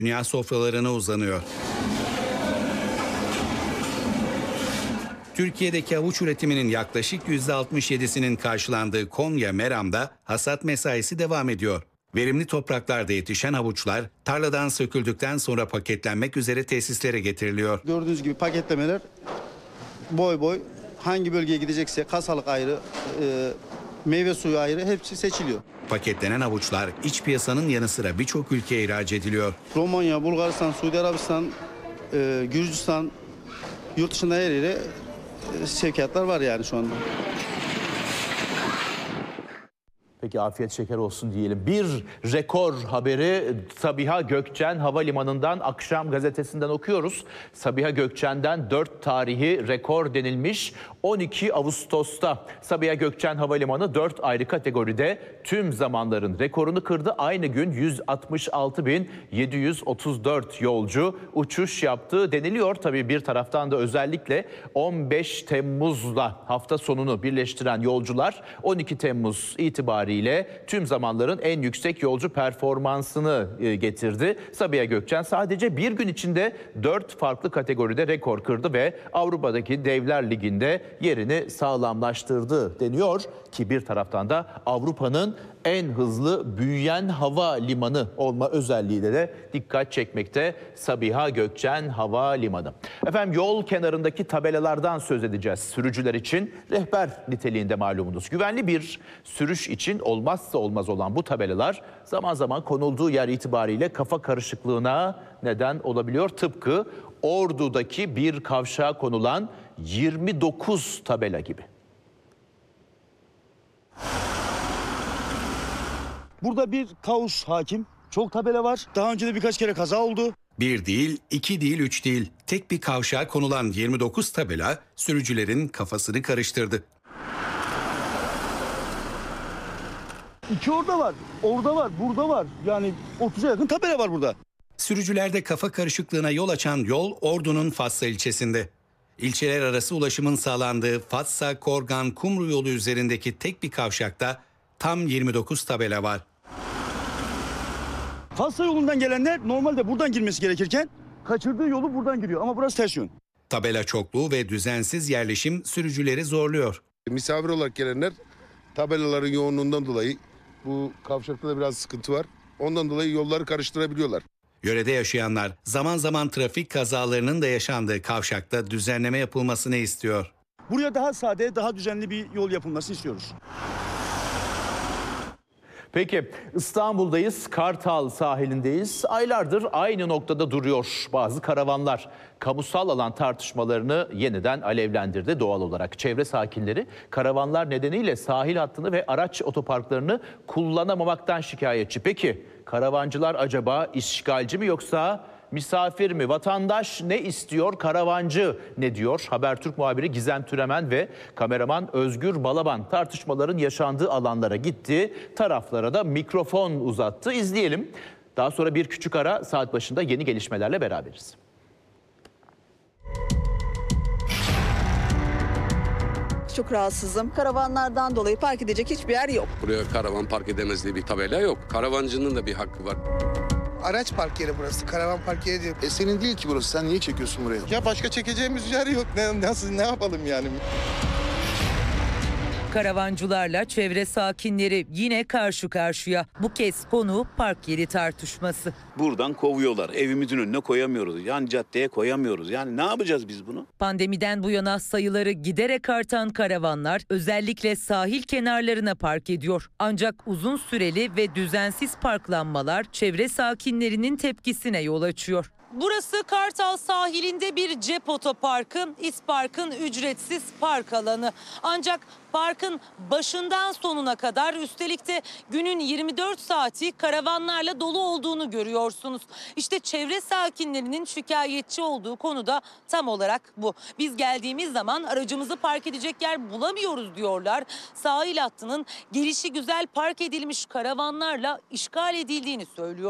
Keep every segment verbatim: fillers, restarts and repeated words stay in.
dünya sofralarına uzanıyor. Türkiye'deki havuç üretiminin yaklaşık yüzde altmış yedisinin karşılandığı Konya Meram'da hasat mesaisi devam ediyor. Verimli topraklarda yetişen havuçlar tarladan söküldükten sonra paketlenmek üzere tesislere getiriliyor. Gördüğünüz gibi paketlemeler boy boy hangi bölgeye gidecekse kasalık ayrı, e, meyve suyu ayrı hepsi seçiliyor. Paketlenen havuçlar iç piyasanın yanı sıra birçok ülkeye ihraç ediliyor. Romanya, Bulgaristan, Suudi Arabistan, e, Gürcistan, yurt dışında her yere e, sevkiyatlar var yani şu anda. Peki afiyet şeker olsun diyelim. Bir rekor haberi Sabiha Gökçen Havalimanı'ndan Akşam Gazetesi'nden okuyoruz. Sabiha Gökçen'den dört tarihi rekor denilmiş. on iki Ağustos'ta Sabiha Gökçen Havalimanı dört ayrı kategoride tüm zamanların rekorunu kırdı. Aynı gün yüz altmış altı bin yedi yüz otuz dört yolcu uçuş yaptığı deniliyor. Tabii bir taraftan da özellikle on beş Temmuz'la hafta sonunu birleştiren yolcular on iki Temmuz itibariyle ile tüm zamanların en yüksek yolcu performansını getirdi. Sabiha Gökçen sadece bir gün içinde dört farklı kategoride rekor kırdı ve Avrupa'daki Devler Ligi'nde yerini sağlamlaştırdı deniyor ki bir taraftan da Avrupa'nın en hızlı büyüyen hava limanı olma özelliğiyle de dikkat çekmekte Sabiha Gökçen Havalimanı. Efendim yol kenarındaki tabelalardan söz edeceğiz. Sürücüler için rehber niteliğinde malumunuz. Güvenli bir sürüş için olmazsa olmaz olan bu tabelalar zaman zaman konulduğu yer itibariyle kafa karışıklığına neden olabiliyor. Tıpkı Ordu'daki bir kavşağa konulan yirmi dokuz tabela gibi. Burada bir kaos hakim. Çok tabela var. Daha önce de birkaç kere kaza oldu. Bir değil, iki değil, üç değil. Tek bir kavşağa konulan yirmi dokuz tabela sürücülerin kafasını karıştırdı. İki orada var, orada var, burada var. Yani otuza yakın tabela var burada. Sürücülerde kafa karışıklığına yol açan yol Ordu'nun Fatsa ilçesinde. İlçeler arası ulaşımın sağlandığı Fatsa, Korgan, Kumru yolu üzerindeki tek bir kavşakta tam yirmi dokuz tabela var. Fatsa yolundan gelenler normalde buradan girmesi gerekirken kaçırdığı yolu buradan giriyor ama burası ters yön. Tabela çokluğu ve düzensiz yerleşim sürücüleri zorluyor. Misafir olarak gelenler tabelaların yoğunluğundan dolayı bu kavşakta da biraz sıkıntı var. Ondan dolayı yolları karıştırabiliyorlar. Yörede yaşayanlar zaman zaman trafik kazalarının da yaşandığı kavşakta düzenleme yapılmasını istiyor. Buraya daha sade, daha düzenli bir yol yapılmasını istiyoruz. Peki İstanbul'dayız, Kartal sahilindeyiz. Aylardır aynı noktada duruyor bazı karavanlar. Kamusal alan tartışmalarını yeniden alevlendirdi doğal olarak. Çevre sakinleri karavanlar nedeniyle sahil hattını ve araç otoparklarını kullanamamaktan şikayetçi. Peki karavancılar acaba işgalci mi yoksa misafir mi? Vatandaş ne istiyor? Karavancı ne diyor? Habertürk muhabiri Gizem Türemen ve kameraman Özgür Balaban tartışmaların yaşandığı alanlara gitti. Taraflara da mikrofon uzattı. İzleyelim. Daha sonra bir küçük ara, saat başında yeni gelişmelerle beraberiz. Çok rahatsızım. Karavanlardan dolayı park edecek hiçbir yer yok. Buraya karavan park edemez diye bir tabela yok. Karavancının da bir hakkı var. Araç park yeri burası, karavan park yeri değil. E senin değil ki burası. Sen niye çekiyorsun buraya? Ya başka çekeceğimiz yer yok. Ne, nasıl, ne yapalım yani? Karavancılarla çevre sakinleri yine karşı karşıya. Bu kez konu park yeri tartışması. Buradan kovuyorlar. Evimizin önüne koyamıyoruz. Yani caddeye koyamıyoruz. Yani ne yapacağız biz bunu? Pandemiden bu yana sayıları giderek artan karavanlar özellikle sahil kenarlarına park ediyor. Ancak uzun süreli ve düzensiz parklanmalar çevre sakinlerinin tepkisine yol açıyor. Burası Kartal sahilinde bir cep otoparkı, İspark'ın ücretsiz park alanı. Ancak parkın başından sonuna kadar, üstelik de günün yirmi dört saati karavanlarla dolu olduğunu görüyorsunuz. İşte çevre sakinlerinin şikayetçi olduğu konu da tam olarak bu. Biz geldiğimiz zaman aracımızı park edecek yer bulamıyoruz diyorlar. Sahil hattının gelişi güzel park edilmiş karavanlarla işgal edildiğini söylüyorlar.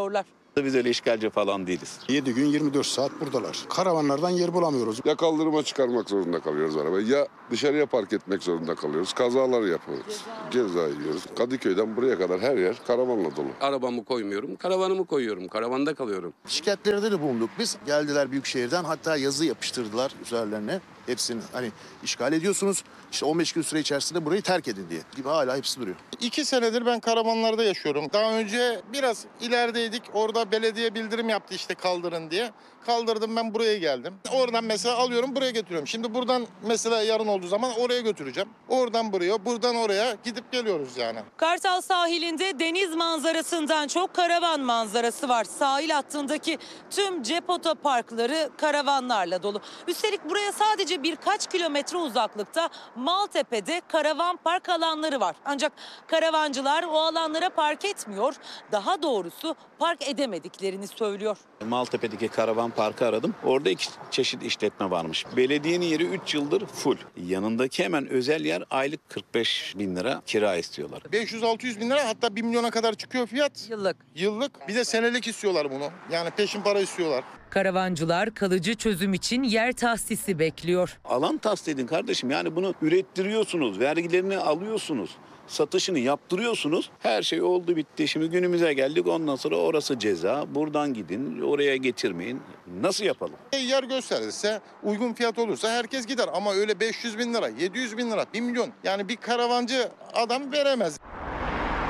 Biz öyle işgalci falan değiliz. yedi gün yirmi dört saat buradalar. Karavanlardan yer bulamıyoruz. Ya kaldırıma çıkarmak zorunda kalıyoruz arabayı ya dışarıya park etmek zorunda kalıyoruz. Kazalar yapıyoruz. Ceza yiyoruz. Kadıköy'den buraya kadar her yer karavanla dolu. Arabamı koymuyorum, karavanımı koyuyorum. Karavanda kalıyorum. Şikayetlerde de bulunduk biz. Geldiler Büyükşehir'den, hatta yazı yapıştırdılar üzerlerine. Hepsini hani işgal ediyorsunuz. İşte on beş gün süre içerisinde burayı terk edin diye. Gibi hala hepsi duruyor. İki senedir ben karavanlarda yaşıyorum. Daha önce biraz ilerideydik. Orada belediye bildirim yaptı işte kaldırın diye. Kaldırdım, ben buraya geldim. Oradan mesela alıyorum, buraya götürüyorum. Şimdi buradan mesela yarın olduğu zaman oraya götüreceğim. Oradan buraya, buradan oraya gidip geliyoruz yani. Kartal sahilinde deniz manzarasından çok karavan manzarası var. Sahil hattındaki tüm cep otoparkları karavanlarla dolu. Üstelik buraya sadece birkaç kilometre uzaklıkta Maltepe'de karavan park alanları var. Ancak karavancılar o alanlara park etmiyor. Daha doğrusu park edemediklerini söylüyor. Maltepe'deki karavan parkı aradım. Orada iki çeşit işletme varmış. Belediyenin yeri üç yıldır full. Yanındaki hemen özel yer aylık kırk beş bin lira kira istiyorlar. beş yüz altı yüz bin lira, hatta bir milyona kadar çıkıyor fiyat. Yıllık. Yıllık. Bir de senelik istiyorlar bunu. Yani peşin para istiyorlar. Karavancılar kalıcı çözüm için yer tahsisi bekliyor. Alan tahsis edin kardeşim. Yani bunu ürettiriyorsunuz, vergilerini alıyorsunuz, satışını yaptırıyorsunuz. Her şey oldu bitti. Şimdi günümüze geldik. Ondan sonra orası ceza. Buradan gidin, oraya getirmeyin. Nasıl yapalım? Yer gösterirse, uygun fiyat olursa herkes gider. Ama öyle beş yüz bin lira, yedi yüz bin lira, bir milyon. Yani bir karavancı adam veremez.